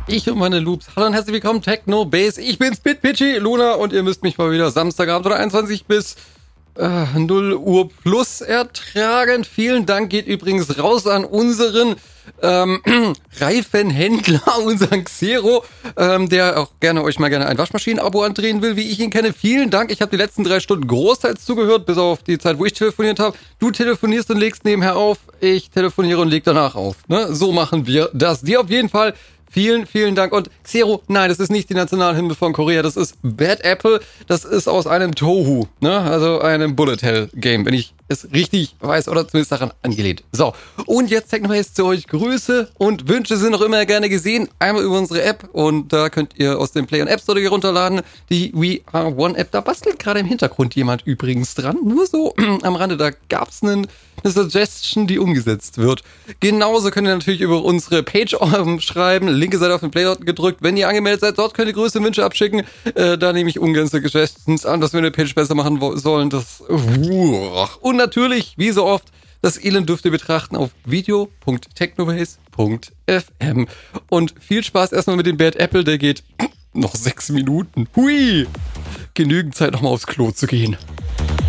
Ich und meine Loops. Hallo und herzlich willkommen, Techno Base. Ich bin's, Pitpitchy, Luna, und ihr müsst mich mal wieder Samstagabend oder 21 bis 0 Uhr plus ertragen. Vielen Dank geht übrigens raus an unseren Reifenhändler, unseren Xero, der auch gerne ein Waschmaschinen-Abo andrehen will, wie ich ihn kenne. Vielen Dank. Ich habe die letzten 3 Stunden großteils zugehört, bis auf die Zeit, wo ich telefoniert habe. Du telefonierst und legst nebenher auf. Ich telefoniere und leg danach auf. Ne? So machen wir das. Dir auf jeden Fall vielen, vielen Dank. Und Xero, nein, das ist nicht die Nationalhymne von Korea, das ist Bad Apple, das ist aus einem Tohu, ne? Also einem Bullet Hell Game, wenn ich es richtig weiß oder zumindest daran angelehnt. So, und jetzt Technobase zu euch. Grüße und Wünsche sind noch immer gerne gesehen. Einmal über unsere App und da könnt ihr aus dem Play und App Store runterladen. Die We Are One App, da bastelt gerade im Hintergrund jemand übrigens dran. Nur so am Rande, da gab's eine Suggestion, die umgesetzt wird. Genauso könnt ihr natürlich über unsere Page schreiben. Linke Seite auf den Play gedrückt. Wenn ihr angemeldet seid, dort könnt ihr Grüße und Wünsche abschicken. Da nehme ich ungern Suggestions an, dass wir eine Page besser machen sollen. Und natürlich, wie so oft, das Elend dürft ihr betrachten auf video.technobase.fm. Und viel Spaß erstmal mit dem Bad Apple, der geht noch 6 Minuten. Hui! Genügend Zeit, nochmal aufs Klo zu gehen.